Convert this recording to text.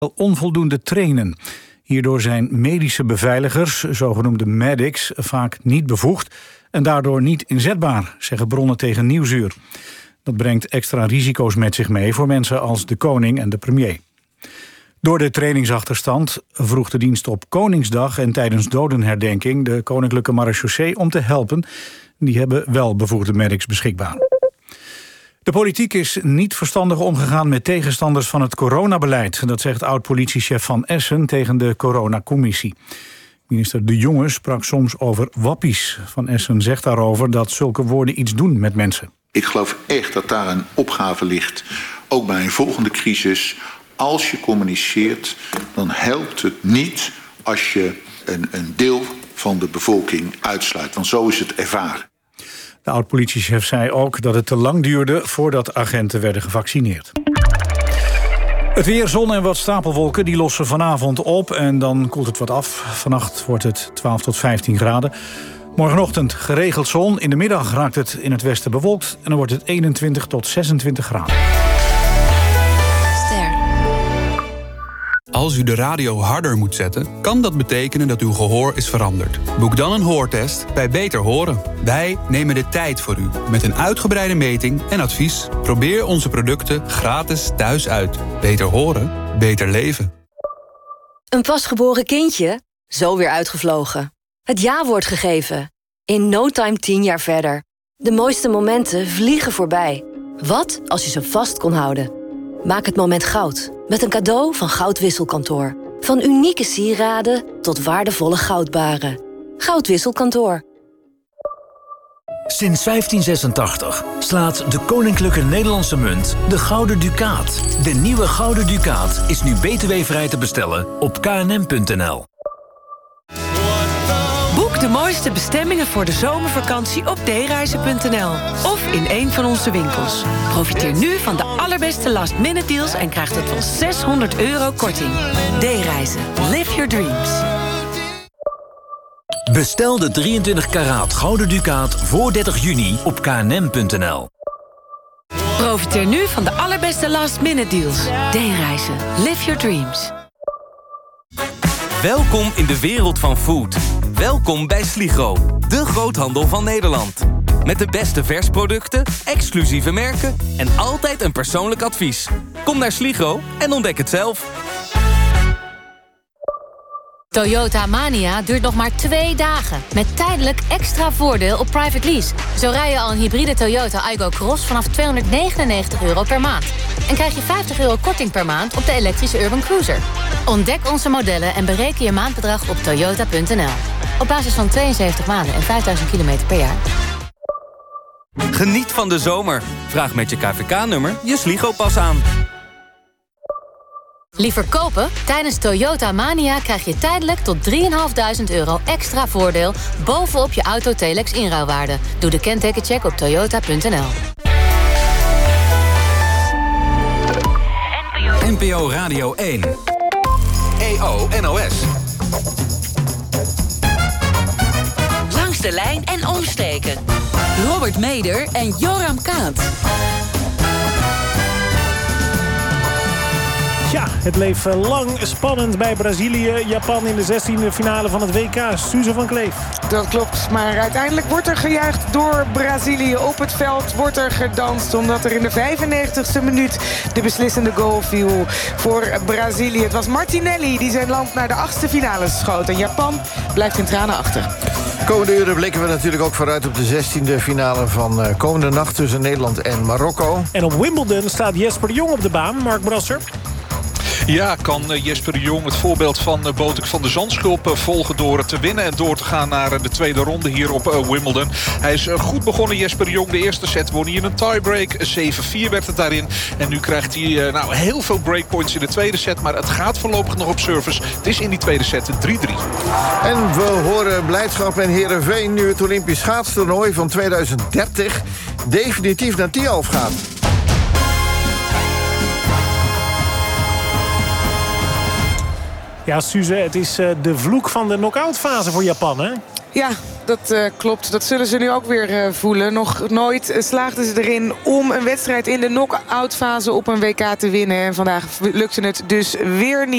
onvoldoende trainen. Hierdoor zijn medische beveiligers, zogenoemde medics, vaak niet bevoegd en daardoor niet inzetbaar, zeggen bronnen tegen Nieuwsuur. Dat brengt extra risico's met zich mee voor mensen als de koning en de premier. Door de trainingsachterstand vroeg de dienst op Koningsdag en tijdens dodenherdenking de Koninklijke Marechaussee om te helpen. Die hebben wel bevoegde medics beschikbaar. De politiek is niet verstandig omgegaan met tegenstanders van het coronabeleid. Dat zegt oud-politiechef Van Essen tegen de coronacommissie. Minister De Jonge sprak soms over wappies. Van Essen zegt daarover dat zulke woorden iets doen met mensen. Ik geloof echt dat daar een opgave ligt, ook bij een volgende crisis. Als je communiceert, dan helpt het niet als je een deel van de bevolking uitsluit. Want zo is het ervaren. De oud-politiechef zei ook dat het te lang duurde voordat agenten werden gevaccineerd. Het weer, zon en wat stapelwolken, die lossen vanavond op en dan koelt het wat af. Vannacht wordt het 12 tot 15 graden. Morgenochtend geregeld zon, in de middag raakt het in het westen bewolkt en dan wordt het 21 tot 26 graden. Als u de radio harder moet zetten, kan dat betekenen dat uw gehoor is veranderd. Boek dan een hoortest bij Beter Horen. Wij nemen de tijd voor u met een uitgebreide meting en advies. Probeer onze producten gratis thuis uit. Beter horen, beter leven. Een pasgeboren kindje? Zo weer uitgevlogen. Het ja-woord gegeven. In no time 10 jaar verder. De mooiste momenten vliegen voorbij. Wat als je ze vast kon houden? Maak het moment goud met een cadeau van Goudwisselkantoor. Van unieke sieraden tot waardevolle goudbaren. Goudwisselkantoor. Sinds 1586 slaat de Koninklijke Nederlandse Munt de Gouden Ducaat. De nieuwe Gouden Ducaat is nu btw-vrij te bestellen op knm.nl. Boek de mooiste bestemmingen voor de zomervakantie op dereizen.nl of in een van onze winkels. Profiteer nu van de allerbeste last-minute deals en krijg tot wel €600 korting. D-reizen. Live your dreams. Bestel de 23 karaat Gouden Ducaat voor 30 juni op knm.nl. Profiteer nu van de allerbeste last-minute deals. D-reizen. Live your dreams. Welkom in de wereld van food. Welkom bij Sligro, de groothandel van Nederland. Met de beste versproducten, exclusieve merken en altijd een persoonlijk advies. Kom naar Sligro en ontdek het zelf. Toyota Mania duurt nog maar 2 dagen. Met tijdelijk extra voordeel op private lease. Zo rij je al een hybride Toyota Aygo Cross vanaf €299 per maand. En krijg je €50 korting per maand op de elektrische Urban Cruiser. Ontdek onze modellen en bereken je maandbedrag op toyota.nl. Op basis van 72 maanden en 5000 kilometer per jaar. Geniet van de zomer. Vraag met je KVK-nummer je Sligro-pas aan. Liever kopen? Tijdens Toyota Mania krijg je tijdelijk tot €3.500 extra voordeel bovenop je auto Telex inruilwaarde. Doe de kentekencheck op toyota.nl. NPO Radio 1. EO NOS. Langs de lijn en omsteken. Robert Meder en Joram Kaat. Ja, het bleef lang spannend bij Brazilië. Japan in de 16e finale van het WK. Suze van Kleef. Dat klopt, maar uiteindelijk wordt er gejuicht door Brazilië. Op het veld wordt er gedanst, omdat er in de 95e minuut de beslissende goal viel voor Brazilië. Het was Martinelli die zijn land naar de 8e finale schoot. En Japan blijft in tranen achter. Komende uren blikken we natuurlijk ook vooruit op de 16e finale van komende nacht tussen Nederland en Marokko. En op Wimbledon staat Jesper de Jong op de baan. Mark Brasser. Ja, kan Jesper de Jong het voorbeeld van Botik van de Zandschulp volgen door te winnen en door te gaan naar de tweede ronde hier op Wimbledon. Hij is goed begonnen, Jesper de Jong. De eerste set won hij in een tiebreak. 7-4 werd het daarin. En nu krijgt hij heel veel breakpoints in de tweede set. Maar het gaat voorlopig nog op service. Het is in die tweede set 3-3. En we horen blijdschap in Heerenveen nu het Olympisch schaatstoernooi van 2030 definitief naar Tialf gaat. Ja, Suze, het is de vloek van de knock-outfase voor Japan, hè? Ja, dat klopt. Dat zullen ze nu ook weer voelen. Nog nooit slaagden ze erin om een wedstrijd in de knock-outfase op een WK te winnen. En vandaag lukte het dus weer niet.